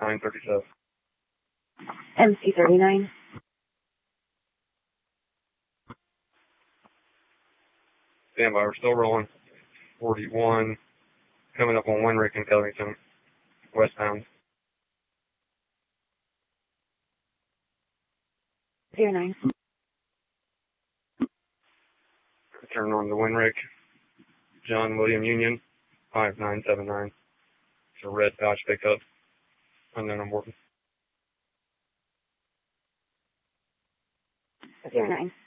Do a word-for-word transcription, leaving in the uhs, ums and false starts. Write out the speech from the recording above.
nine thirty-seven. M C thirty-nine. Stand by, we're still rolling. forty-one, coming up on Winrick in Covington, westbound. Zero nine. Return on the Winrick, John William Union, five nine seven nine. It's a red Dodge pickup, unknown on board. Zero nine.